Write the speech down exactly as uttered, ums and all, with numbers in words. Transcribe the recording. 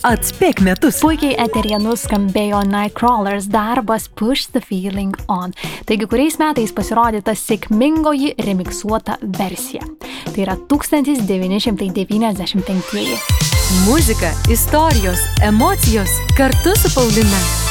Atspėk metus. Puikiai eteryje nuskambėjo Nightcrawlers darbas Push the Feeling On. Taigi, kuriais metais pasirodė ta sėkmingoji remiksuota versija. Tai yra tūkstantis devyni šimtai devyniasdešimt penktieji. Muzika, istorijos, emocijos kartu su Paulina.